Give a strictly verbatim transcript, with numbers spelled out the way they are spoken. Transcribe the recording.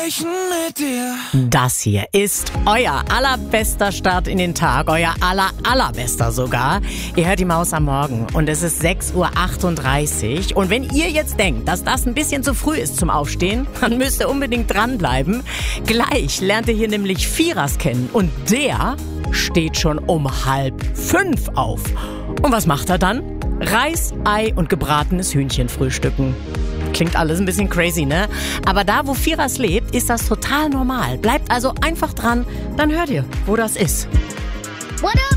sprechen mit dir. Das hier ist euer allerbester Start in den Tag, euer aller, allerbester sogar. Ihr hört die Maus am Morgen und es ist sechs Uhr achtunddreißig. Und wenn ihr jetzt denkt, dass das ein bisschen zu früh ist zum Aufstehen, dann müsst ihr unbedingt dranbleiben. Gleich lernt ihr hier nämlich Firas kennen und der steht schon um halb fünf auf. Und was macht er dann? Reis, Ei und gebratenes Hühnchen frühstücken. Klingt alles ein bisschen crazy, ne? Aber da, wo Firas lebt, ist das total normal. Bleibt also einfach dran, dann hört ihr, wo das ist. What up?